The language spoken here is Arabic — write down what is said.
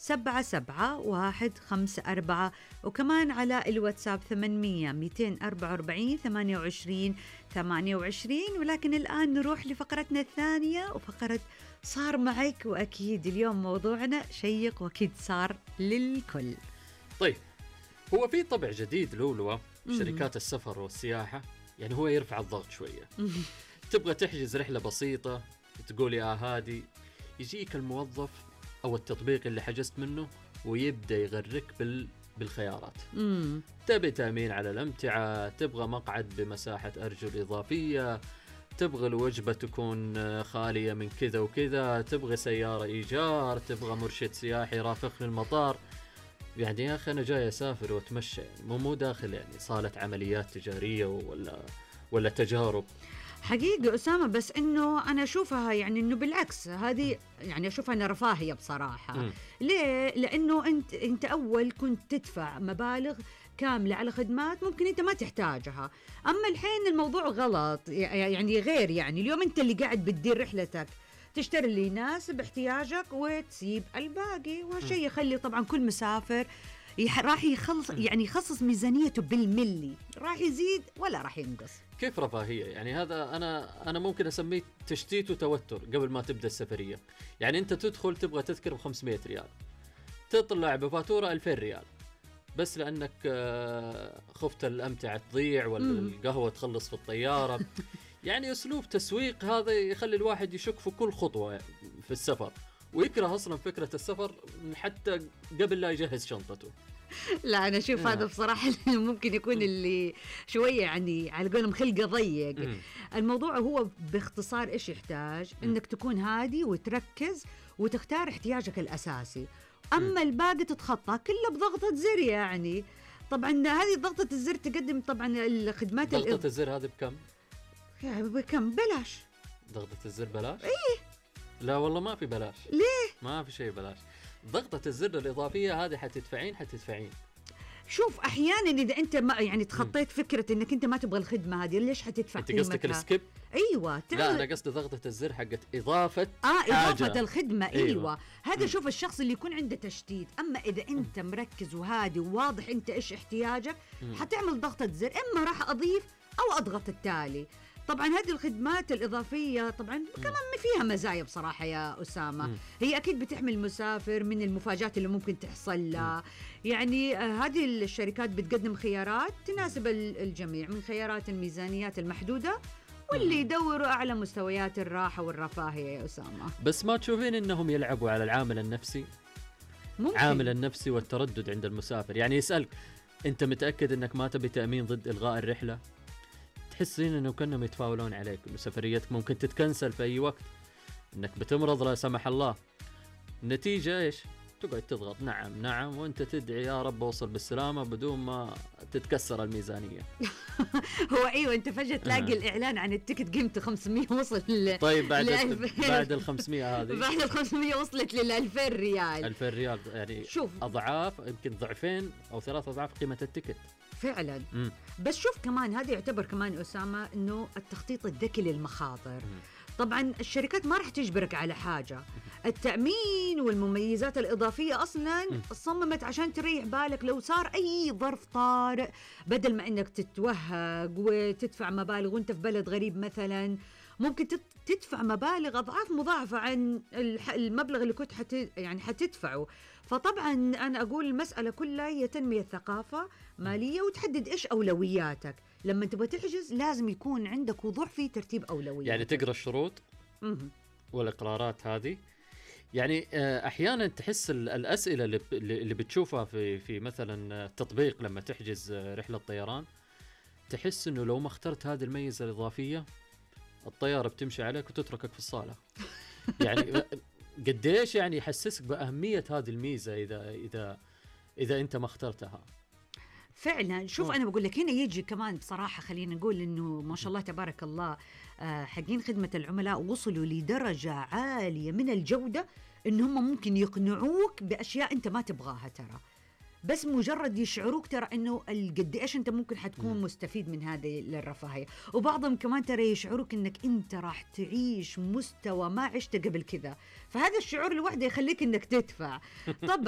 77 154. وكمان على الواتساب 800 244 28 28. ولكن الآن نروح لفقرتنا الثانية وفقرة صار معك. وأكيد اليوم موضوعنا شيق وأكيد صار للكل. طيب، هو في طبع جديد لولو شركات السفر والسياحة، يعني هو يرفع الضغط شوية. تبغى تحجز رحلة بسيطة، تقول يا هادي، يجيك الموظف أو التطبيق اللي حجزت منه ويبدأ يغرك بالخيارات. تبي تأمين على الأمتعة، تبغى مقعد بمساحة أرجل إضافية، تبغى الوجبة تكون خالية من كذا وكذا، تبغى سيارة إيجار، تبغى مرشد سياحي رافق للمطار. يعني يا أخي أنا جاي أسافر وأتمشى، يعني مو داخل يعني صالة عمليات تجارية ولا تجارب. حقيقة أسامة، بس إنه أنا أشوفها يعني إنه بالعكس، هذه يعني أشوفها أنها رفاهية بصراحة. ليه؟ لأنه أنت أول كنت تدفع مبالغ كاملة على خدمات ممكن أنت ما تحتاجها، أما الحين الموضوع غلط. يعني غير، يعني اليوم أنت اللي قاعد بتدير رحلتك، تشتري اللي يناسب احتياجك وتسيب الباقي. وهالشيء يخلي طبعا كل مسافر راح يخصص ميزانيته بالملي، راح يزيد ولا راح ينقص. كيف رفاهية؟ يعني هذا أنا ممكن أسميه تشتيت وتوتر قبل ما تبدأ السفرية. يعني أنت تدخل تبغى تذكر ب500 ريال، تطلع بفاتورة 2000 ريال، بس لأنك خفت الأمتعة تضيع ولا القهوة تخلص في الطيارة. يعني أسلوب تسويق هذا يخلي الواحد يشك في كل خطوة في السفر، ويكره أصلا فكرة السفر حتى قبل لا يجهز شنطته. لا أنا أشوف هذا بصراحة ممكن يكون اللي شوية يعني على قولهم خلقه ضيق. الموضوع هو باختصار إيش يحتاج؟ إنك تكون هادي وتركز وتختار احتياجك الأساسي، أما الباقي تتخطى كله بضغطة زر. يعني طبعا هذه ضغطة الزر تقدم طبعا الخدمات. ضغطة الزر هذه بكم؟ بكم؟ بلاش. ضغطة الزر بلاش؟ إيه. لا والله ما في بلاش. ليه؟ ما في شيء بلاش. ضغطة الزر الإضافية هذه حتدفعين. شوف أحيانا إذا أنت ما يعني تخطيت فكرة إنك أنت ما تبغى الخدمة هذه، ليش حتدفع قيمتها؟ أنت قصدك السكيب؟ أيوة. لا أنا قصدي ضغطة الزر حقت إضافة إضافة الخدمة. أيوة. هذا شوف الشخص اللي يكون عنده تشتيت. أما إذا أنت مركز وهادي وواضح أنت إيش احتياجك، حتعمل ضغطة زر، إما راح أضيف أو أضغط التالي. طبعا هذه الخدمات الإضافية طبعا كمان فيها مزايا بصراحة يا أسامة. هي أكيد بتحمي المسافر من المفاجآت اللي ممكن تحصل له. يعني هذه الشركات بتقدم خيارات تناسب الجميع، من خيارات الميزانيات المحدودة واللي يدوروا أعلى مستويات الراحة والرفاهية يا أسامة. بس ما تشوفين إنهم يلعبوا على العامل النفسي؟ ممكن. عامل النفسي والتردد عند المسافر. يعني يسألك أنت متأكد أنك ما تبي تأمين ضد إلغاء الرحلة؟ تحسين انه كانهم يتفاولون عليك، انه سفريتك ممكن تتكنسل في اي وقت، انك بتمرض لا سمح الله. النتيجة ايش؟ تقعد تضغط نعم وانت تدعي يا رب اوصل بالسلامة بدون ما تتكسر الميزانية. هو ايوه، انت فجأة تلاقي الاعلان عن التيكت قيمته 500 وصل. طيب بعد ال 500 هذه، بعد ال 500 وصلت لل 2000 ريال. 2000 ريال يعني شوف اضعاف، يمكن ضعفين او 3 أضعاف قيمة التيكت فعلا. بس شوف كمان هذا يعتبر كمان أسامة إنه التخطيط الذكي للمخاطر. طبعا الشركات ما راح تجبرك على حاجة. التأمين والمميزات الإضافية أصلا صممت عشان تريح بالك لو صار أي ظرف طارئ، بدل ما إنك تتوهق وتدفع مبالغ وانت في بلد غريب مثلا. ممكن تدفع مبالغ أضعاف مضاعفة عن المبلغ اللي كنت حتدفعه. فطبعا أنا أقول المسألة كلها هي تنمية ثقافة مالية، وتحدد إيش أولوياتك. لما تبغى تحجز لازم يكون عندك وضوح في ترتيب أولوياتك، يعني تقرأ الشروط والإقرارات هذه. يعني أحيانا تحس الأسئلة اللي بتشوفها في مثلا التطبيق لما تحجز رحلة طيران، تحس إنه لو ما اخترت هذه الميزة الإضافية الطيارة بتمشي عليك وتتركك في الصالة. يعني قديش يعني يحسسك بأهمية هذه الميزة إذا أنت ما اخترتها فعلا. شوف أنا بقول لك هنا يجي كمان بصراحة، خلينا نقول إنه ما شاء الله تبارك الله حقين خدمة العملاء وصلوا لدرجة عالية من الجودة إنهم ممكن يقنعوك بأشياء أنت ما تبغاها ترى، بس مجرد يشعروك ترى انه قد ايش انت ممكن حتكون مستفيد من هذه الرفاهيه. وبعضهم كمان ترى يشعروك انك انت راح تعيش مستوى ما عشت قبل كذا، فهذا الشعور لوحده يخليك انك تدفع. طبعا